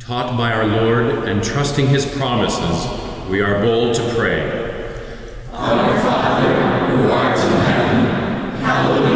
Taught by our Lord and trusting his promises, we are bold to pray. Our Father, who art in heaven, hallowed